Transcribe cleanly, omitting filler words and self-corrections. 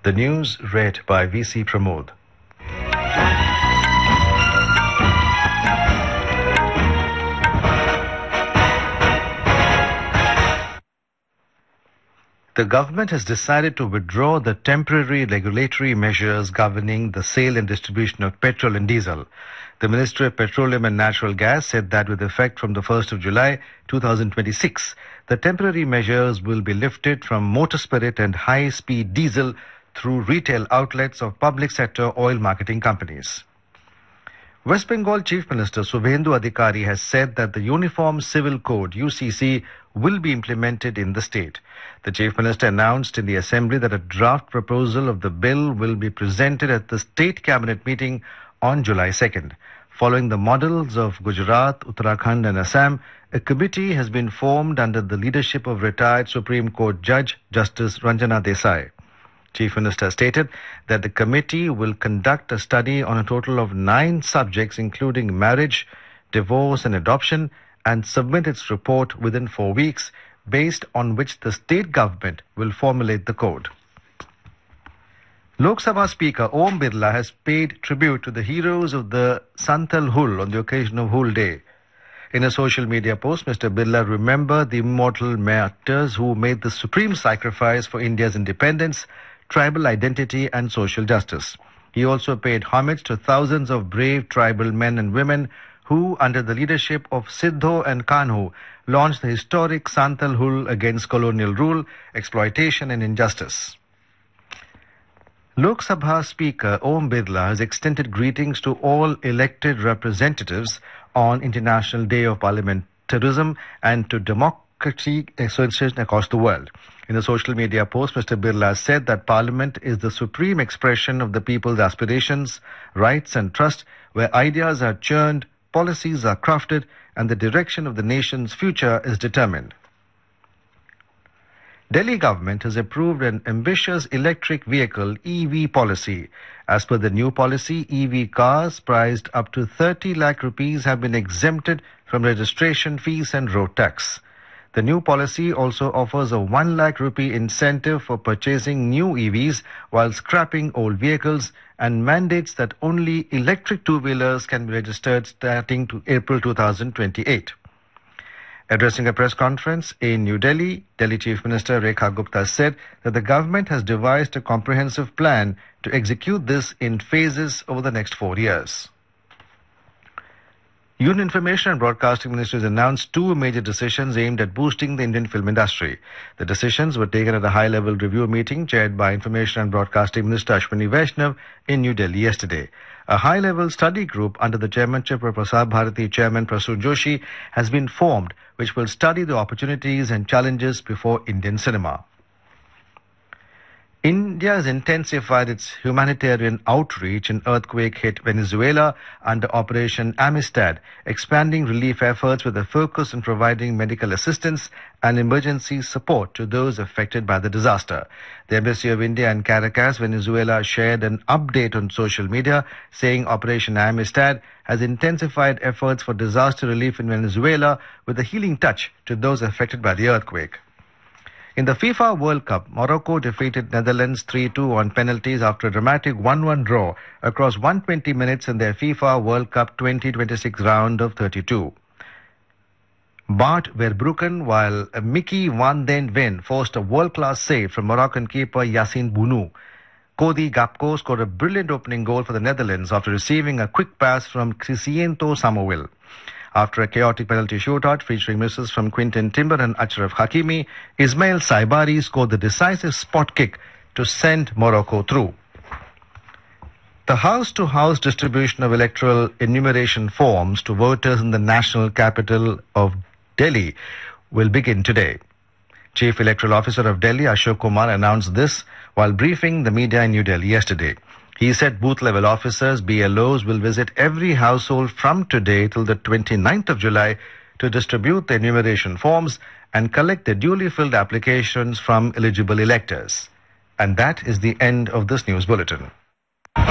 The news read by VC Pramod. The government has decided to withdraw the temporary regulatory measures governing the sale and distribution of petrol and diesel. The Ministry of Petroleum and Natural Gas said that with effect from the 1st of July 2026, the temporary measures will be lifted from motor spirit and high-speed diesel through retail outlets of public sector oil marketing companies. West Bengal Chief Minister Subhendu Adhikari has said that the Uniform Civil Code UCC will be implemented in the state. The Chief Minister announced in the Assembly that a draft proposal of the bill will be presented at the State Cabinet meeting on July 2nd. Following the models of Gujarat, Uttarakhand and Assam, a committee has been formed under the leadership of retired Supreme Court Judge Justice Ranjana Desai. Chief Minister stated that the committee will conduct a study on a total of 9 subjects including marriage, divorce and adoption and submit its report within 4 weeks, based on which the state government will formulate the code. Lok Sabha Speaker Om Birla has paid tribute to the heroes of the Santhal Hul on the occasion of Hul Day. In a social media post, Mr. Birla remembered the immortal martyrs who made the supreme sacrifice for India's independence, tribal identity and social justice. He also paid homage to thousands of brave tribal men and women who, under the leadership of Siddho and Kanhu, launched the historic Santhal Hul against colonial rule, exploitation and injustice. Lok Sabha Speaker Om Birla has extended greetings to all elected representatives on International Day of Parliamentarism and to democracy associations across the world. In a social media post, Mr. Birla said that Parliament is the supreme expression of the people's aspirations, rights and trust, where ideas are churned, policies are crafted, and the direction of the nation's future is determined. Delhi government has approved an ambitious electric vehicle EV policy. As per the new policy, EV cars priced up to 30 lakh rupees have been exempted from registration fees and road tax. The new policy also offers a 1 lakh rupee incentive for purchasing new EVs while scrapping old vehicles and mandates that only electric two-wheelers can be registered starting to April 2028. Addressing a press conference in New Delhi, Delhi Chief Minister Rekha Gupta said that the government has devised a comprehensive plan to execute this in phases over the next 4 years. Union Information and Broadcasting Ministry has announced 2 major decisions aimed at boosting the Indian film industry. The decisions were taken at a high-level review meeting chaired by Information and Broadcasting Minister Ashwini Vaishnav in New Delhi yesterday. A high-level study group under the chairmanship of Prasar Bharati Chairman Prasoon Joshi has been formed, which will study the opportunities and challenges before Indian cinema. India has intensified its humanitarian outreach in earthquake-hit Venezuela under Operation Amistad, expanding relief efforts with a focus on providing medical assistance and emergency support to those affected by the disaster. The Embassy of India in Caracas, Venezuela, shared an update on social media saying Operation Amistad has intensified efforts for disaster relief in Venezuela with a healing touch to those affected by the earthquake. In the FIFA World Cup, Morocco defeated Netherlands 3-2 on penalties after a dramatic 1-1 draw across 120 minutes in their FIFA World Cup 2026 round of 32. Bart Verbruggen, while Mickey van den Ven forced a world-class save from Moroccan keeper Yassine Bounou. Cody Gakpo scored a brilliant opening goal for the Netherlands after receiving a quick pass from Cristiano Samuel. After a chaotic penalty shootout featuring misses from Quinten Timber and Achraf Hakimi, Ismail Saibari scored the decisive spot kick to send Morocco through. The house-to-house distribution of electoral enumeration forms to voters in the national capital of Delhi will begin today. Chief Electoral Officer of Delhi, Ashok Kumar, announced this while briefing the media in New Delhi yesterday. He said booth-level officers, BLOs, will visit every household from today till the 29th of July to distribute the enumeration forms and collect the duly filled applications from eligible electors. And that is the end of this news bulletin.